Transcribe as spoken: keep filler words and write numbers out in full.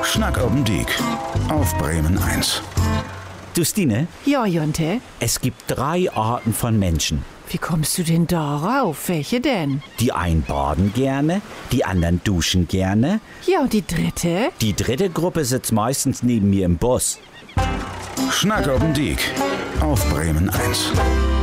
Schnack oben Diek auf Bremen eins. Du Stine, Ja, Jonte, es gibt drei Arten von Menschen. wie kommst du denn darauf? Welche denn? Die einen baden gerne, die anderen duschen gerne. Ja, und die dritte? Die dritte Gruppe sitzt meistens neben mir im Bus. Schnack oben Diek auf Bremen eins.